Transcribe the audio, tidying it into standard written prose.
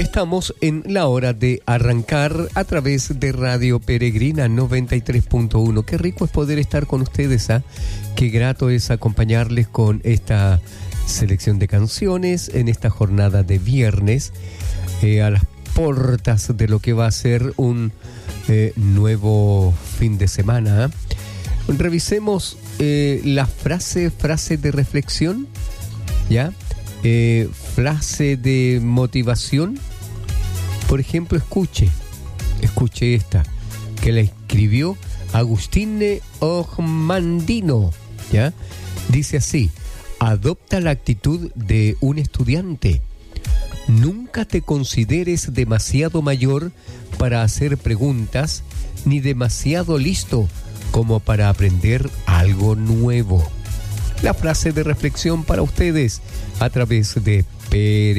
Estamos en la hora de arrancar a través de Radio Peregrina 93.1. Qué rico es poder estar con ustedes, ¿ah? Qué grato es acompañarles con esta selección de canciones en esta jornada de viernes, a las puertas de lo que va a ser un nuevo fin de semana. Revisemos la frase de reflexión, ¿ya? Frase de motivación. Por ejemplo, escuche esta, que la escribió Agustine Ogmandino, ¿ya? Dice así: adopta la actitud de un estudiante. Nunca te consideres demasiado mayor para hacer preguntas, ni demasiado listo como para aprender algo nuevo. La frase de reflexión para ustedes a través de